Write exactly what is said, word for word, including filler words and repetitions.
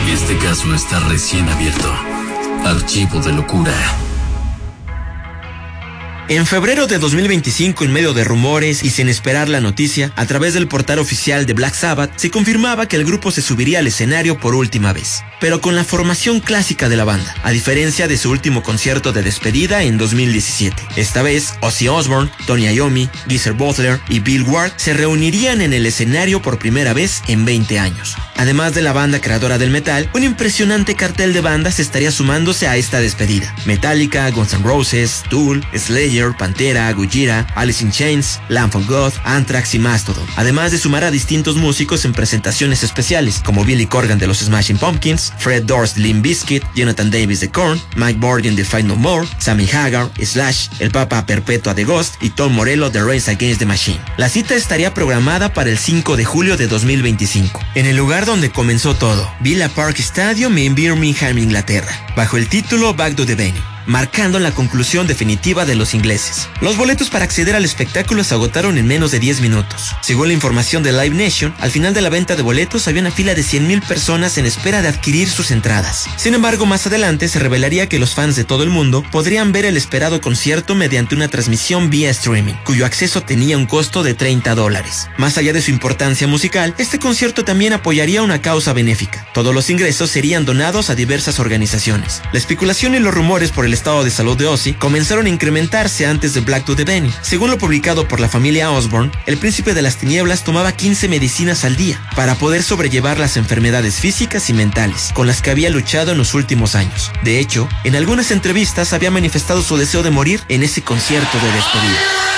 Este caso está recién abierto. Archivo de locura. En febrero de dos mil veinticinco, en medio de rumores y sin esperar la noticia, a través del portal oficial de Black Sabbath, se confirmaba que el grupo se subiría al escenario por última vez, pero con la formación clásica de la banda, a diferencia de su último concierto de despedida en dos mil diecisiete. Esta vez, Ozzy Osbourne, Tony Iommi, Geezer Butler y Bill Ward se reunirían en el escenario por primera vez en veinte años. Además de la banda creadora del metal, un impresionante cartel de bandas estaría sumándose a esta despedida. Metallica, Guns N' Roses, Tool, Slayer, Pantera, Gojira, Alice in Chains, Lamb of God, Anthrax y Mastodon, además de sumar a distintos músicos en presentaciones especiales, como Billy Corgan de los Smashing Pumpkins, Fred Durst de Limp Bizkit, Jonathan Davis de Korn, Mike Morgan de Fight No More, Sammy Hagar, Slash, el Papa Perpetua de Ghost y Tom Morello de Rage Against the Machine. La cita estaría programada para el cinco de julio de dos mil veinticinco, en el lugar donde comenzó todo, Villa Park Stadium en Birmingham, Inglaterra, bajo el título Back to the Venue, marcando la conclusión definitiva de los ingleses. Los boletos para acceder al espectáculo se agotaron en menos de diez minutos. Según la información de Live Nation, al final de la venta de boletos había una fila de cien mil personas en espera de adquirir sus entradas. Sin embargo, más adelante se revelaría que los fans de todo el mundo podrían ver el esperado concierto mediante una transmisión vía streaming, cuyo acceso tenía un costo de treinta dólares. Más allá de su importancia musical, este concierto también apoyaría una causa benéfica. Todos los ingresos serían donados a diversas organizaciones. La especulación y los rumores por el estado de salud de Ozzy comenzaron a incrementarse antes de Back to the Venue. Según lo publicado por la familia Osbourne, el príncipe de las tinieblas tomaba quince medicinas al día para poder sobrellevar las enfermedades físicas y mentales con las que había luchado en los últimos años. De hecho, en algunas entrevistas había manifestado su deseo de morir en ese concierto de despedida.